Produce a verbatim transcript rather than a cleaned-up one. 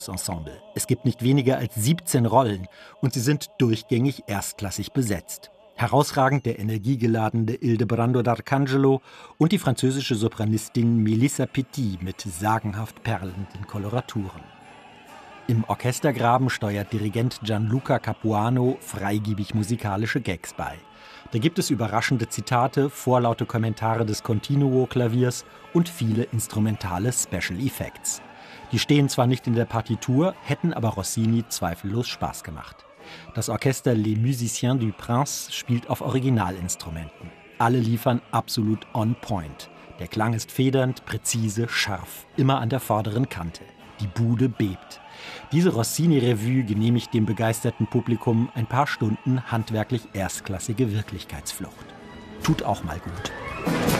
Ensemble. Es gibt nicht weniger als siebzehn Rollen und sie sind durchgängig erstklassig besetzt. Herausragend der energiegeladene Ildebrando D'Arcangelo und die französische Sopranistin Mélissa Petit mit sagenhaft perlenden Koloraturen. Im Orchestergraben steuert Dirigent Gianluca Capuano freigebig musikalische Gags bei. Da gibt es überraschende Zitate, vorlaute Kommentare des Continuo-Klaviers und viele instrumentale Special Effects. Die stehen zwar nicht in der Partitur, hätten aber Rossini zweifellos Spaß gemacht. Das Orchester Les Musiciens du Prince spielt auf Originalinstrumenten. Alle liefern absolut on point. Der Klang ist federnd, präzise, scharf, immer an der vorderen Kante. Die Bude bebt. Diese Rossini-Revue genehmigt dem begeisterten Publikum ein paar Stunden handwerklich erstklassige Wirklichkeitsflucht. Tut auch mal gut.